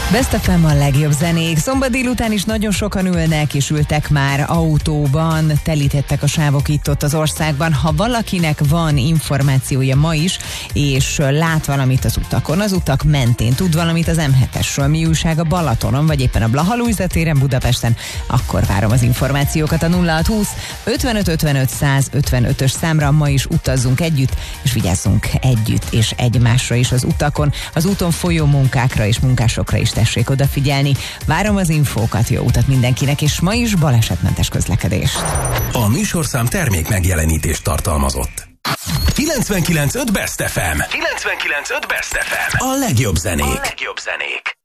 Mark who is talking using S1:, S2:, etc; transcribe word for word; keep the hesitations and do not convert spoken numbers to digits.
S1: Best ef em a legjobb zenék. Szombat délután is nagyon sokan ülnek és ültek már autóban, telítettek a sávok itt-ott az országban. Ha valakinek van információja ma is, és lát valamit az utakon, az utak mentén, tud valamit az em hetesről, mi újság a Balatonon, vagy éppen a Blaha-Lujza téren Budapesten, akkor várom az információkat a nulla hat húsz ötvenöt ötvenöt száz ötvenötös számra. Ma is utazzunk együtt, és vigyázzunk együtt és egymásra is az utakon, az úton folyó munkákra és munkásokra is tessék odafigyelni. Várom az infókat, jó utat mindenkinek, és ma is balesetmentes közlekedést.
S2: A műsorszám termék megjelenítést tartalmazott. kilencvenkilenc pont öt Best ef em. kilencvenkilenc pont öt Best ef em. A legjobb zenék. A legjobb zenék.